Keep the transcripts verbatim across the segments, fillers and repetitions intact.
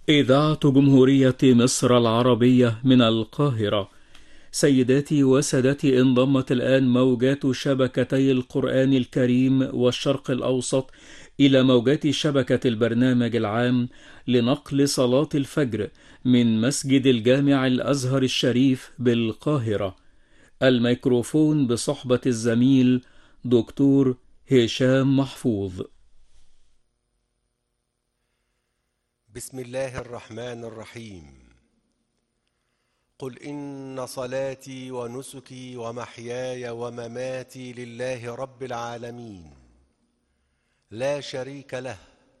إذاعة جمهورية مصر العربية من القاهرة. سيداتي وسادتي، انضمت الآن موجات شبكتي القرآن الكريم والشرق الأوسط إلى موجات شبكة البرنامج العام لنقل صلاة الفجر من مسجد الجامع الأزهر الشريف بالقاهرة. الميكروفون بصحبة الزميل دكتور هشام محفوظ. بسم الله الرحمن الرحيم. قل إن صلاتي ونسكي ومحياي ومماتي لله رب العالمين لا شريك له،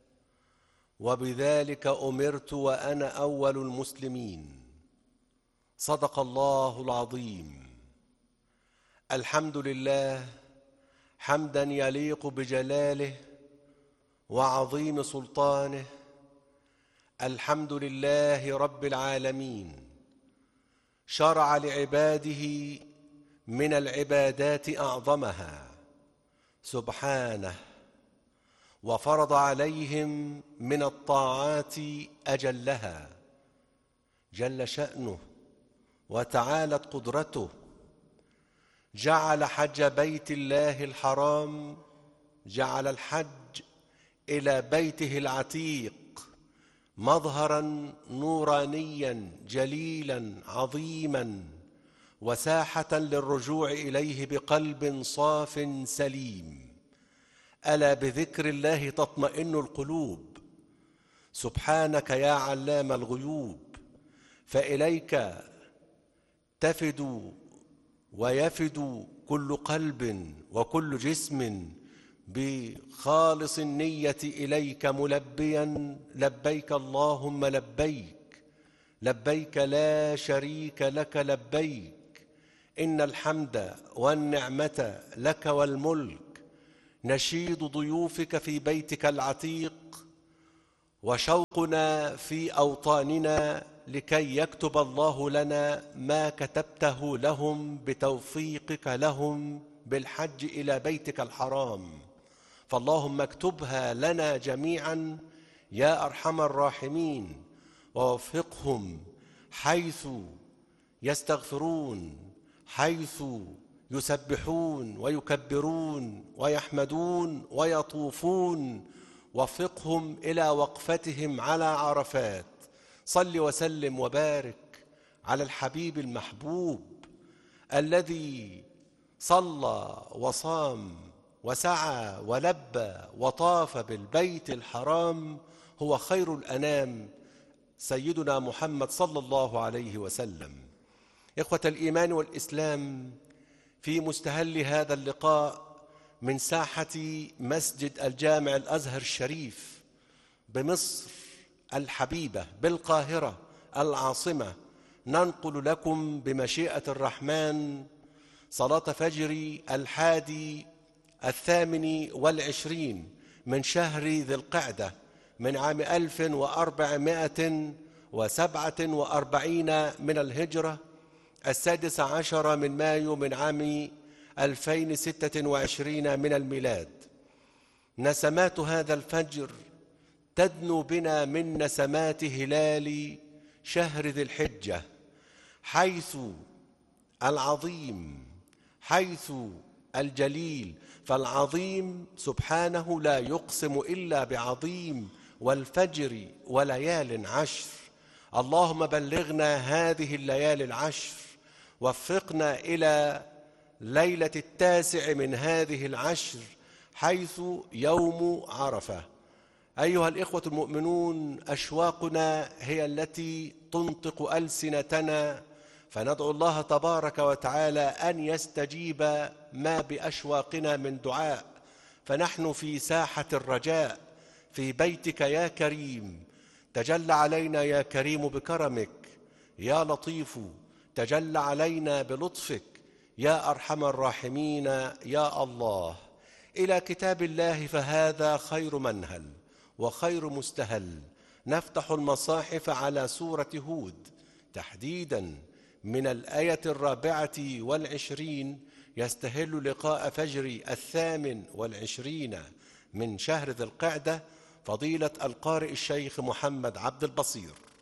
وبذلك أمرت وأنا أول المسلمين. صدق الله العظيم. الحمد لله حمدا يليق بجلاله وعظيم سلطانه. الحمد لله رب العالمين، شرع لعباده من العبادات أعظمها سبحانه، وفرض عليهم من الطاعات أجلها. جل شأنه وتعالت قدرته، جعل حج بيت الله الحرام، جعل الحج إلى بيته العتيق مظهراً نورانياً جليلاً عظيماً، وساحة للرجوع إليه بقلب صاف سليم. ألا بذكر الله تطمئن القلوب. سبحانك يا علام الغيوب، فإليك تفد ويفد كل قلب وكل جسم بخالص النية إليك ملبيا لبيك اللهم لبيك، لبيك لا شريك لك لبيك، إن الحمد والنعمة لك والملك. نشيد ضيوفك في بيتك العتيق وشوقنا في أوطاننا لكي يكتب الله لنا ما كتبته لهم بتوفيقك لهم بالحج إلى بيتك الحرام. فاللهم اكتبها لنا جميعا يا أرحم الراحمين، ووفقهم حيث يستغفرون، حيث يسبحون ويكبرون ويحمدون ويطوفون. وفقهم إلى وقفتهم على عرفات. صل وسلم وبارك على الحبيب المحبوب الذي صلى وصام وسعى ولبى وطاف بالبيت الحرام، هو خير الأنام سيدنا محمد صلى الله عليه وسلم. إخوة الإيمان والإسلام، في مستهل هذا اللقاء من ساحة مسجد الجامع الأزهر الشريف بمصر الحبيبة بالقاهرة العاصمة، ننقل لكم بمشيئة الرحمن صلاة فجر الحادي الثامن والعشرين من شهر ذي القعدة من عام ألف وأربعمائة وسبعة وأربعين من الهجرة، السادس عشر من مايو من عام ألفين وستة وعشرين من الميلاد. نسمات هذا الفجر تدنو بنا من نسمات هلال شهر ذي الحجة، حيث العظيم، حيث الجليل. فالعظيم سبحانه لا يقسم إلا بعظيم، والفجر وليال عشر. اللهم بلغنا هذه الليالي العشر، وفقنا إلى ليلة التاسع من هذه العشر حيث يوم عرفة. أيها الإخوة المؤمنون، أشواقنا هي التي تنطق ألسنتنا، فندعو الله تبارك وتعالى أن يستجيب ما بأشواقنا من دعاء. فنحن في ساحة الرجاء في بيتك يا كريم. تجل علينا يا كريم بكرمك، يا لطيف تجل علينا بلطفك، يا أرحم الراحمين يا الله. إلى كتاب الله فهذا خير منهل وخير مستهل. نفتح المصاحف على سورة هود تحديداً من الآية الرابعة والعشرين، يستهل لقاء فجر الثامن والعشرين من شهر ذي القعدة. فضيلة القارئ الشيخ محمد عبد البصير.